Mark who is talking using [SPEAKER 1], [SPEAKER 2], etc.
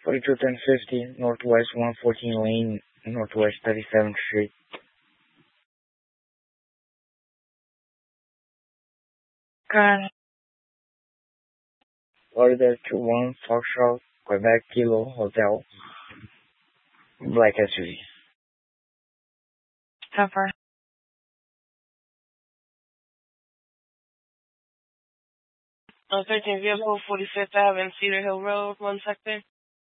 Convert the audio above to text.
[SPEAKER 1] 421050 Northwest 114 Lane, Northwest 37th Street. Can Florida 21 Foxtrot, Quebec Kilo Hotel, black SUV. How far? Oh, 13 vehicle, 45th Ave and Cedar Hill Road, one sector.